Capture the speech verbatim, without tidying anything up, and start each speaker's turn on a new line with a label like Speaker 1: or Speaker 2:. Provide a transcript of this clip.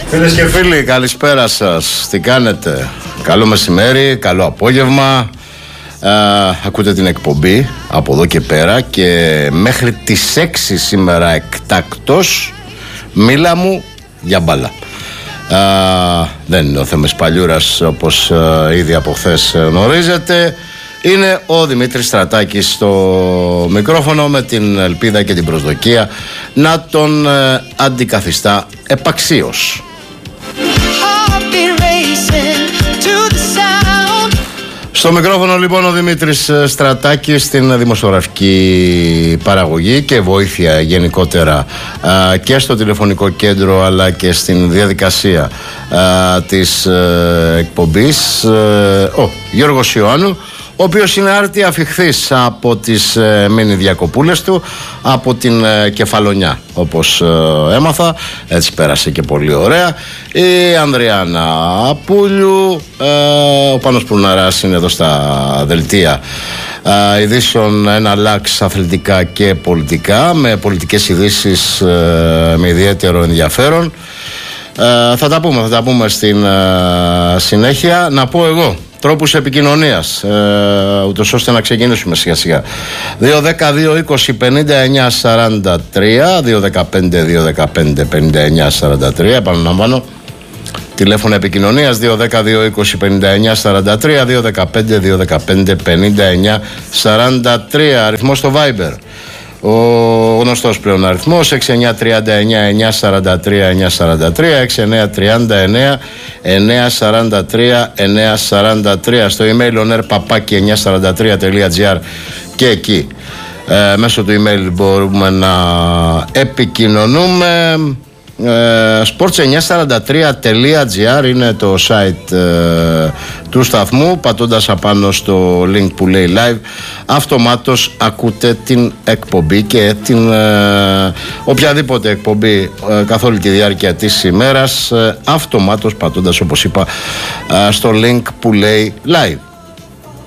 Speaker 1: Φίλες και φίλοι, καλησπέρα σας. Τι κάνετε? Καλό μεσημέρι, καλό απόγευμα. Α, ακούτε την εκπομπή από εδώ και πέρα και μέχρι τις έξι σήμερα εκτάκτος μίλα μου για μπάλα. Α, δεν είναι ο Θέμης Παλιούρας όπως α, ήδη από χθες γνωρίζετε. Είναι ο Δημήτρης Στρατάκης στο μικρόφωνο με την ελπίδα και την προσδοκία να τον ε, αντικαθιστά επαξίως. Στο μικρόφωνο λοιπόν ο Δημήτρης Στρατάκης, στην δημοσιογραφική παραγωγή και βοήθεια γενικότερα α, και στο τηλεφωνικό κέντρο αλλά και στην διαδικασία α, της α, εκπομπής α, ο Γιώργος Ιωάννου, ο οποίος είναι άρτη αφιχθής από τις ε, μίνι διακοπούλες του, από την ε, Κεφαλονιά όπως ε, έμαθα, έτσι πέρασε και πολύ ωραία. Η Ανδριάννα Πούλιου, ε, ο Πάνος Πουρναράς είναι εδώ στα δελτία ε, ειδήσεων, ένα λάξ αθλητικά και πολιτικά, με πολιτικές ειδήσεις ε, με ιδιαίτερο ενδιαφέρον. Ε, θα τα πούμε, θα τα πούμε στην ε, συνέχεια. Να πω εγώ τρόπους επικοινωνίας, ε, ούτως ώστε να ξεκινήσουμε σιγά σιγά. δύο δέκα δύο είκοσι πενήντα εννιά σαράντα τρία, δύο δεκαπέντε δύο δεκαπέντε πενήντα εννιά σαράντα τρία, επαναλαμβάνω, τηλέφωνο επικοινωνίας δύο δέκα δύο είκοσι πενήντα εννιά σαράντα τρία, δύο δεκαπέντε δύο δεκαπέντε πενήντα εννιά σαράντα τρία, αριθμός στο Viber. Ο γνωστός πλέον αριθμός έξι εννιά τρία εννιά εννιά σαράντα τρία εννιά σαράντα τρία, έξι εννιά τρία εννιά εννιά σαράντα τρία εννιά σαράντα τρία, στο email oner παπάκι εννιά σαράντα τρία τελεία τζι άρ και εκεί ε, μέσω του email μπορούμε να επικοινωνούμε. ε, sports εννιά σαράντα τρία τελεία τζι άρ είναι το site ε, του σταθμού. Πατώντας απάνω στο link που λέει live, αυτομάτως ακούτε την εκπομπή και την ε, οποιαδήποτε εκπομπή ε, καθ' όλη τη διάρκεια της ημέρας, ε, αυτομάτως πατώντας, όπως είπα, ε, στο link που λέει live.